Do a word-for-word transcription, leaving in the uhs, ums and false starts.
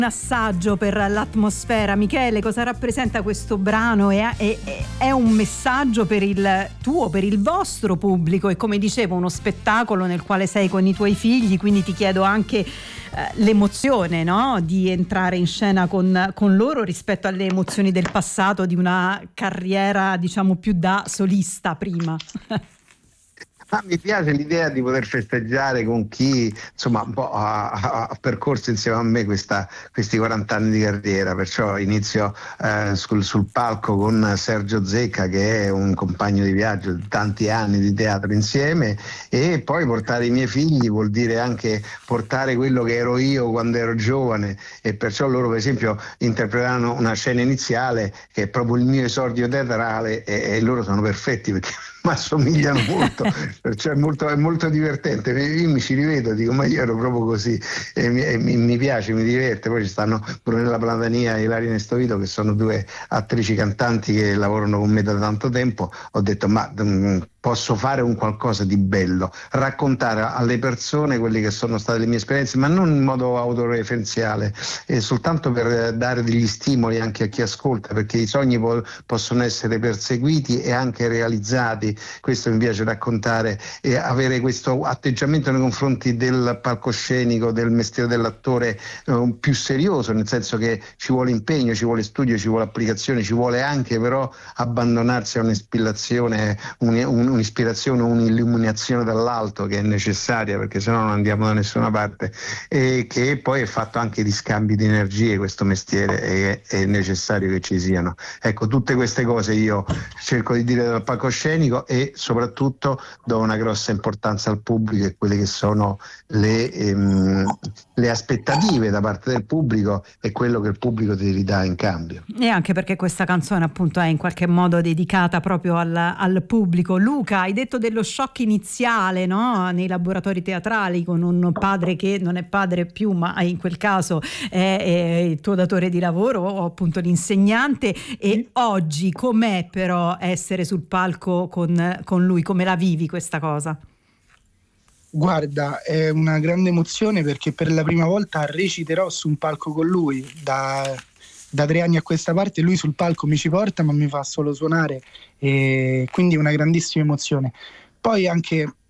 Un assaggio per l'atmosfera. Michele, cosa rappresenta questo brano? È, è, è un messaggio per il tuo, per il vostro pubblico, e come dicevo uno spettacolo nel quale sei con i tuoi figli, quindi ti chiedo anche eh, l'emozione, no? Di entrare in scena con, con loro rispetto alle emozioni del passato, di una carriera diciamo più da solista prima. Ah, mi piace l'idea di poter festeggiare con chi insomma un po' ha, ha percorso insieme a me questa, questi quaranta anni di carriera, perciò inizio eh, sul, sul palco con Sergio Zecca, che è un compagno di viaggio di tanti anni di teatro insieme, e poi portare i miei figli vuol dire anche portare quello che ero io quando ero giovane, e perciò loro per esempio interpretano una scena iniziale che è proprio il mio esordio teatrale, e, e loro sono perfetti perché mi assomigliano molto, perciò è molto, è molto divertente. Io mi ci rivedo, dico ma io ero proprio così, e mi, e mi piace, mi diverte. Poi ci stanno Brunella Platania e Ilaria Nestovito, che sono due attrici cantanti che lavorano con me da tanto tempo. Ho detto ma mh, posso fare un qualcosa di bello, raccontare alle persone quelle che sono state le mie esperienze, ma non in modo autoreferenziale, eh, soltanto per dare degli stimoli anche a chi ascolta, perché i sogni po- possono essere perseguiti e anche realizzati. Questo mi piace raccontare, e avere questo atteggiamento nei confronti del palcoscenico, del mestiere dell'attore eh, più serioso, nel senso che ci vuole impegno, ci vuole studio, ci vuole applicazione, ci vuole anche però abbandonarsi a un'ispirazione, un, un un'ispirazione, un'illuminazione dall'alto che è necessaria, perché sennò non andiamo da nessuna parte, e che poi è fatto anche di scambi di energie. Questo mestiere è, è necessario che ci siano. Ecco, tutte queste cose io cerco di dire dal palcoscenico, e soprattutto do una grossa importanza al pubblico e quelle che sono le, ehm, le aspettative da parte del pubblico e quello che il pubblico ti ridà in cambio. E anche perché questa canzone appunto è in qualche modo dedicata proprio al, al pubblico. Luca, hai detto dello shock iniziale, no? Nei laboratori teatrali, con un padre che non è padre più, ma in quel caso è, è il tuo datore di lavoro, o appunto l'insegnante. E oggi com'è però essere sul palco con, con lui? Come la vivi questa cosa? Guarda, è una grande emozione, perché per la prima volta reciterò su un palco con lui. Da, da tre anni a questa parte lui sul palco mi ci porta, ma mi fa solo suonare, e quindi è una grandissima emozione. Poi anche